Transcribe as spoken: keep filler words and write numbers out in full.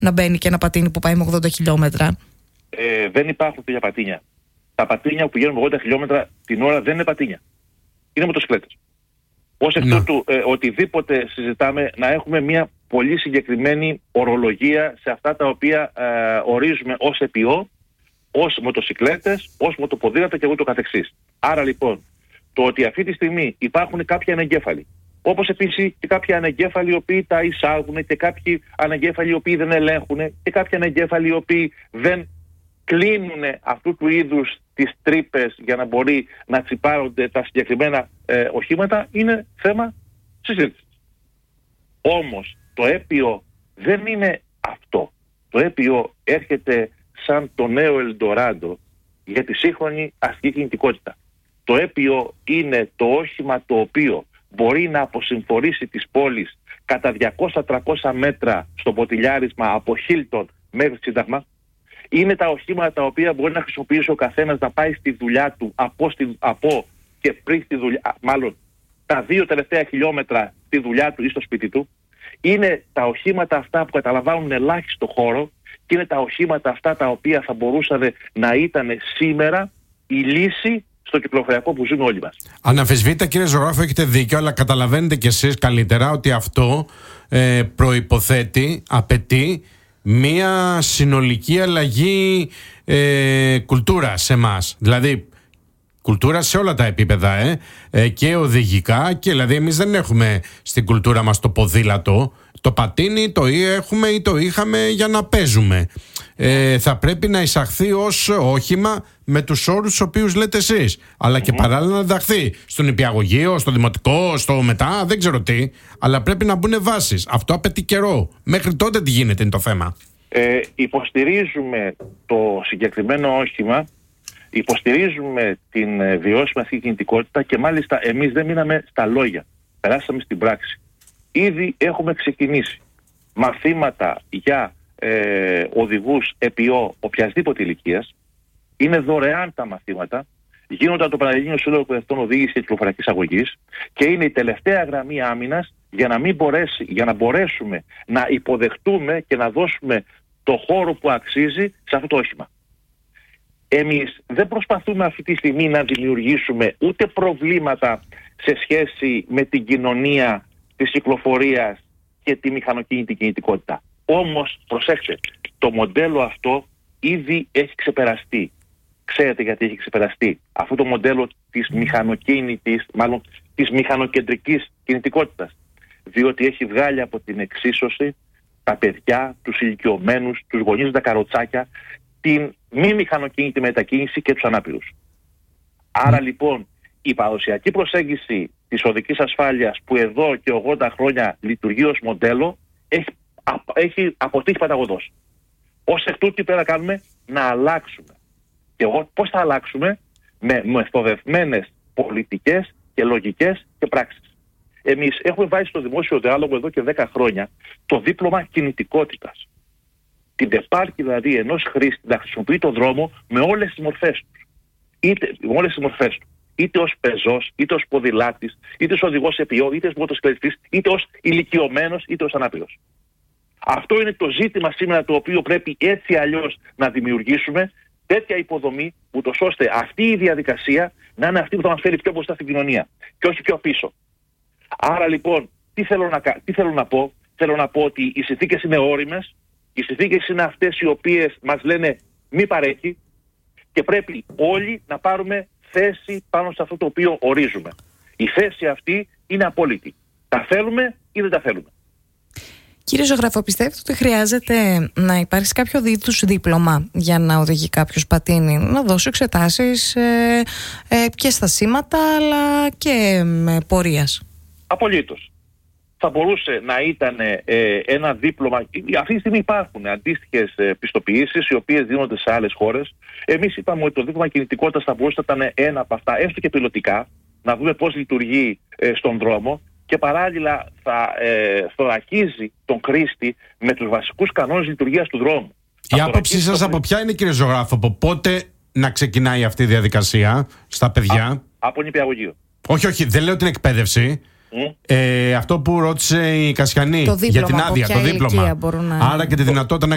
να μπαίνει και ένα πατίνι που πάει με ογδόντα χιλιόμετρα. Ε, δεν υπάρχουν τέτοια πατίνια. Τα πατίνια που πηγαίνουν με ογδόντα χιλιόμετρα την ώρα δεν είναι πατίνια. Είναι μοτοσυκλέτες. Ως εκ τούτου, ε, οτιδήποτε συζητάμε, να έχουμε μια πολύ συγκεκριμένη ορολογία σε αυτά τα οποία ε, ορίζουμε ως επιό, ως μοτοσυκλέτες, ως μοτοποδήλατα και ούτω καθεξής. Άρα λοιπόν, το ότι αυτή τη στιγμή υπάρχουν κάποιοι ανεγκέφαλοι, όπως επίσης και κάποιοι ανεγκέφαλοι οι οποίοι τα εισάγουν και κάποιοι ανεγκέφαλοι οι οποίοι δεν ελέγχουν και κάποιοι ανεγκέφαλοι οι οποίοι δεν κλείνουν αυτού του είδους τις τρύπες για να μπορεί να τσιπάρονται τα συγκεκριμένα ε, οχήματα, είναι θέμα συζήτησης. Όμως το έπιο δεν είναι αυτό. Το έπιο έρχεται σαν το νέο Ελντοράντο για τη σύγχρονη αστική κινητικότητα. Το έπιο είναι το όχημα το οποίο μπορεί να αποσυμφορήσει τις πόλεις κατά διακόσια με τριακόσια μέτρα στο ποτηλιάρισμα από Χίλτον μέχρι Σύνταγμα. Είναι τα οχήματα τα οποία μπορεί να χρησιμοποιήσει ο καθένας να πάει στη δουλειά του από, στη, από και πριν στη δουλειά, μάλλον τα δύο τελευταία χιλιόμετρα στη δουλειά του ή στο σπίτι του. Είναι τα οχήματα αυτά που καταλαμβάνουν ελάχιστο χώρο και είναι τα οχήματα αυτά τα οποία θα μπορούσαν να ήταν σήμερα η λύση στο κυκλοφοριακό που ζούμε όλοι μας. Αναμφισβήτητα, κύριε Ζωγράφο, έχετε δίκιο, αλλά καταλαβαίνετε κι εσείς καλύτερα ότι αυτό ε, προϋποθέτει, απαιτεί μία συνολική αλλαγή ε, κουλτούρα σε εμάς. Δηλαδή, κουλτούρα σε όλα τα επίπεδα, ε, ε, και οδηγικά, και δηλαδή εμείς δεν έχουμε στην κουλτούρα μας το ποδήλατο. Το πατίνι το έχουμε ή το είχαμε για να παίζουμε. Ε, θα πρέπει να εισαχθεί ως όχημα με τους όρους τους οποίους λέτε εσείς. Αλλά και mm-hmm. παράλληλα να ενταχθεί στον νηπιαγωγείο, στο δημοτικό, στο μετά, δεν ξέρω τι. Αλλά πρέπει να μπουν βάσεις. Αυτό απαιτεί καιρό. Μέχρι τότε τι γίνεται είναι το θέμα. Ε, υποστηρίζουμε το συγκεκριμένο όχημα, υποστηρίζουμε την βιώσιμη αυτή κινητικότητα και μάλιστα εμείς δεν μείναμε στα λόγια. Περάσαμε στην πράξη. Ήδη έχουμε ξεκινήσει μαθήματα για ε, οδηγούς επιό οποιασδήποτε ηλικίας. Είναι δωρεάν τα μαθήματα. Γίνονται από το Πανελλήνιο Σύλλογο Εκπαιδευτών Οδήγησης και Κυκλοφοριακής Αγωγής και είναι η τελευταία γραμμή άμυνας για να, μην μπορέσει, για να μπορέσουμε να υποδεχτούμε και να δώσουμε το χώρο που αξίζει σε αυτό το όχημα. Εμείς δεν προσπαθούμε αυτή τη στιγμή να δημιουργήσουμε ούτε προβλήματα σε σχέση με την κοινωνία της κυκλοφορίας και τη μηχανοκίνητη κινητικότητα. Όμως, προσέξτε, το μοντέλο αυτό ήδη έχει ξεπεραστεί. Ξέρετε γιατί έχει ξεπεραστεί? Αυτό το μοντέλο της μηχανοκίνητης, μάλλον της μηχανοκεντρικής κινητικότητας. Διότι έχει βγάλει από την εξίσωση τα παιδιά, τους ηλικιωμένους, τους γονείς με τα καροτσάκια, την μη μηχανοκίνητη μετακίνηση και τους ανάπηρους. Άρα λοιπόν η παραδοσιακή προσέγγιση της οδικής ασφάλειας που εδώ και ογδόντα χρόνια λειτουργεί ως μοντέλο έχει, έχει αποτύχει παταγωδώς. Ως εκ τούτου τι πρέπει να κάνουμε? Να αλλάξουμε. Και εγώ πώς θα αλλάξουμε? Με μεθοδευμένες πολιτικές και λογικές και πράξεις. Εμείς έχουμε βάσει στο δημόσιο διάλογο εδώ και δέκα χρόνια το δίπλωμα κινητικότητας. Την επάρκεια δηλαδή ενός χρήστη να χρησιμοποιεί τον δρόμο με όλες τις μορφές του. Είτε, με όλες τις μορφές του. Είτε ως πεζός, είτε ως ποδηλάτης, είτε ως οδηγός επιό, είτε ως μοτοσυκλετιστής, είτε ως ηλικιωμένος, είτε ως ανάπηρος. Αυτό είναι το ζήτημα σήμερα το οποίο πρέπει έτσι αλλιώς να δημιουργήσουμε τέτοια υποδομή, ούτως ώστε αυτή η διαδικασία να είναι αυτή που θα μας φέρει πιο μπροστά στην κοινωνία και όχι πιο πίσω. Άρα λοιπόν, τι θέλω να, τι θέλω να πω? Θέλω να πω ότι οι συνθήκες είναι όριμες, οι συνθήκες είναι αυτές οι οποίες μας λένε μη παρέχει και πρέπει όλοι να πάρουμε θέση πάνω σε αυτό το οποίο ορίζουμε. Η θέση αυτή είναι απόλυτη. Τα θέλουμε ή δεν τα θέλουμε? Κύριε Ζωγράφο, πιστεύετε ότι χρειάζεται να υπάρξει κάποιο είδους δίπλωμα για να οδηγεί κάποιος πατίνι, να δώσει εξετάσεις ε, ε, και στα σήματα αλλά και με πορείας? Απολύτως. Θα μπορούσε να ήταν ε, ένα δίπλωμα. Αυτή τη στιγμή υπάρχουν αντίστοιχες ε, πιστοποιήσεις οι οποίες δίνονται σε άλλες χώρες. Εμείς είπαμε ότι το δίπλωμα κινητικότητας θα μπορούσε να ήταν ένα από αυτά, έστω και πιλωτικά, να δούμε πώς λειτουργεί ε, στον δρόμο και παράλληλα θα ε, θωρακίζει τον χρήστη με τους βασικούς κανόνες λειτουργίας του δρόμου. Η άποψή σας από ποια είναι, κύριε Ζωγράφο, από πότε να ξεκινάει αυτή η διαδικασία στα παιδιά? Α, από νηπιαγωγείο. Όχι, όχι, δεν λέω την εκπαίδευση. Mm. Ε, αυτό που ρώτησε η Κασιανή το δίπλωμα, για την άδεια, το δίπλωμα. Να... Άρα και τη δυνατότητα να